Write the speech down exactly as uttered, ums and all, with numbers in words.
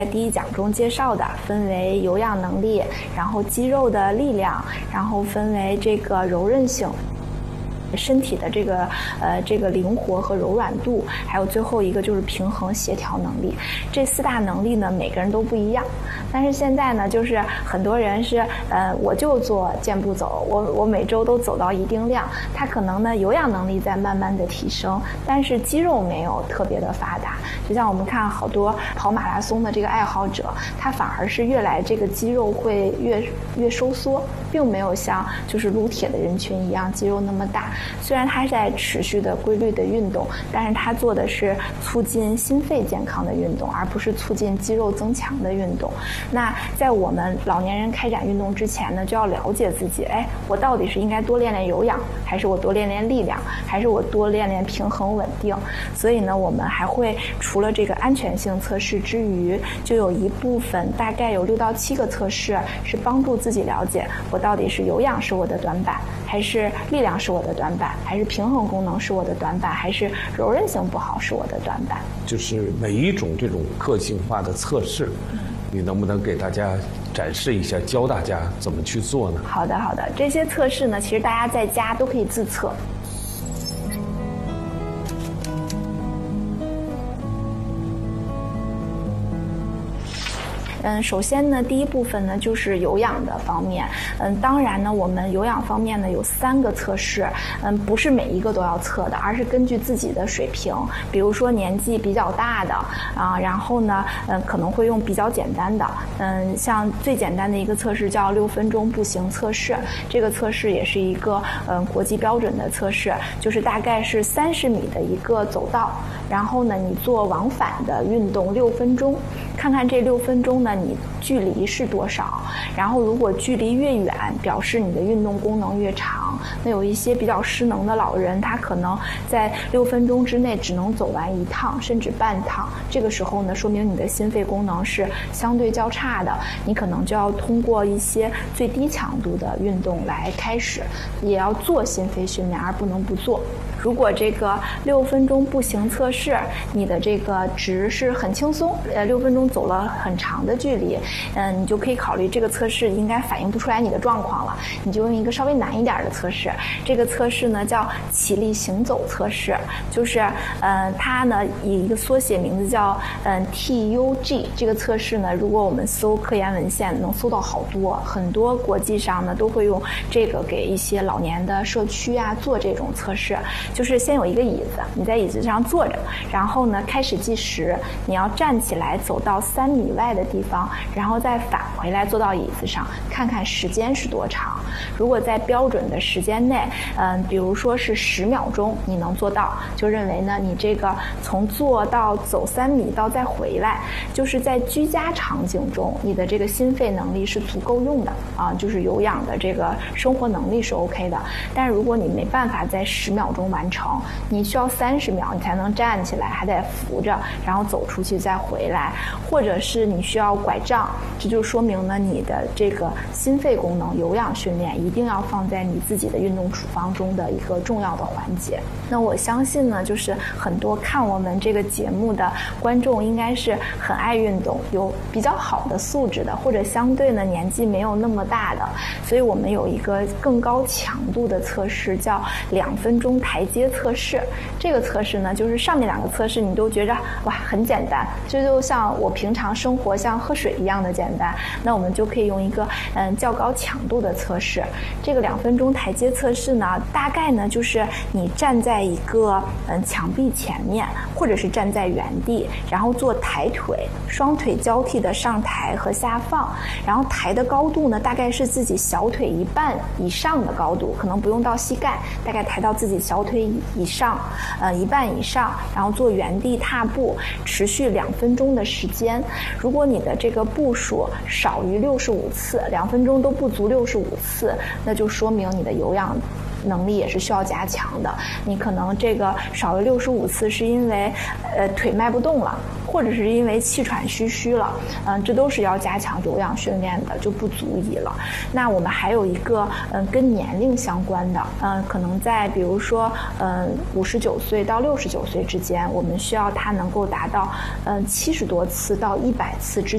第一讲中介绍的，分为有氧能力，然后肌肉的力量，然后分为这个柔韧性。身体的这个呃这个灵活和柔软度，还有最后一个就是平衡协调能力。这四大能力呢，每个人都不一样。但是现在呢，就是很多人是呃我就做健步走，我我每周都走到一定量，他可能呢有氧能力在慢慢的提升，但是肌肉没有特别的发达。就像我们看好多跑马拉松的这个爱好者，他反而是越来这个肌肉会越越收缩，并没有像就是撸铁的人群一样肌肉那么大。虽然他在持续的规律的运动，但是他做的是促进心肺健康的运动，而不是促进肌肉增强的运动。那在我们老年人开展运动之前呢，就要了解自己，哎，我到底是应该多练练有氧，还是我多练练力量，还是我多练练平衡稳定。所以呢，我们还会除了这个安全性测试之余，就有一部分大概有六到七个测试是帮助自己了解我到底是有氧是我的短板，还是力量是我的短板，还是平衡功能是我的短板，还是柔韧性不好是我的短板。 就是每一种这种个性化的测试，嗯，你能不能给大家展示一下，教大家怎么去做呢？ 好的好的，这些测试呢，其实大家在家都可以自测。嗯，首先呢，第一部分呢就是有氧的方面。嗯，当然呢，我们有氧方面呢有三个测试，嗯，不是每一个都要测的，而是根据自己的水平，比如说年纪比较大的啊，然后呢，嗯，可能会用比较简单的，嗯，像最简单的一个测试叫六分钟步行测试，这个测试也是一个嗯国际标准的测试，就是大概是三十米的一个走道，然后呢，你做往返的运动六分钟，看看这六分钟呢。你距离是多少？然后如果距离越远，表示你的运动功能越长。那有一些比较失能的老人，他可能在六分钟之内只能走完一趟，甚至半趟。这个时候呢，说明你的心肺功能是相对较差的，你可能就要通过一些最低强度的运动来开始，也要做心肺训练，而不能不做。如果这个六分钟步行测试，你的这个值是很轻松，呃，六分钟走了很长的距离，嗯，你就可以考虑这个测试应该反映不出来你的状况了，你就用一个稍微难一点的测试。这个测试呢叫起立行走测试，就是，呃，它呢以一个缩写名字叫嗯 T U G。这个测试呢，如果我们搜科研文献，能搜到好多，很多国际上呢都会用这个给一些老年的社区啊做这种测试。就是先有一个椅子，你在椅子上坐着，然后呢开始计时，你要站起来走到三米外的地方，然后再返回来坐到椅子上，看看时间是多长。如果在标准的时间内，嗯，比如说是十秒钟你能做到，就认为呢你这个从坐到走三米到再回来，就是在居家场景中你的这个心肺能力是足够用的啊，就是有氧的这个生活能力是 OK 的。但是如果你没办法在十秒钟完成，你需要三十秒你才能站起来，还得扶着然后走出去再回来，或者是你需要拐杖，这就说明呢你的这个心肺功能有氧训练一定要放在你自己的运动处方中的一个重要的环节。那我相信呢，就是很多看我们这个节目的观众应该是很爱运动，有比较好的素质的，或者相对呢年纪没有那么大的，所以我们有一个更高强度的测试叫两分钟台阶测试。这个测试呢，就是上面两个测试你都觉着哇很简单，这就像我平常生活像喝水一样的简单，那我们就可以用一个嗯较高强度的测试。这个两分钟台阶测试呢，大概呢就是你站在一个嗯墙壁前面，或者是站在原地，然后做抬腿，双腿交替的上抬和下放，然后抬的高度呢大概是自己小腿一半以上的高度，可能不用到膝盖，大概抬到自己小腿以上，呃一半以上，然后做原地踏步，持续两分钟的时间。如果你的这个步数少于六十五次，两分钟都不足六十五次，那就说明你的有氧能力也是需要加强的。你可能这个少于六十五次是因为呃腿迈不动了，或者是因为气喘吁吁了，嗯，这都是要加强有氧训练的，就不足以了。那我们还有一个嗯跟年龄相关的，嗯，可能在比如说嗯五十九岁到六十九岁之间，我们需要它能够达到嗯七十多次到一百次之